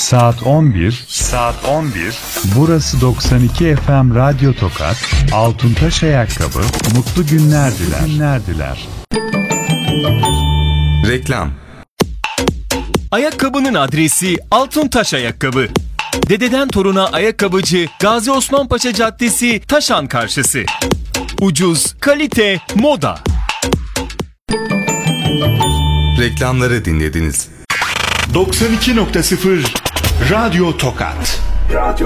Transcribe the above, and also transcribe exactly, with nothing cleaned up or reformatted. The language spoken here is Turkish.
Saat on bir. Saat on bir. Burası doksan iki F M Radyo Tokat. Altuntaş Ayakkabı. Mutlu günler diler. Günler diler. Reklam. Ayakkabının adresi Altuntaş Ayakkabı. Dededen toruna ayakkabıcı Gazi Osman Paşa Caddesi, Taşan karşısı. Ucuz, kalite, moda. Reklamları dinlediniz. doksan iki nokta sıfır Radyo Tokat. Radyo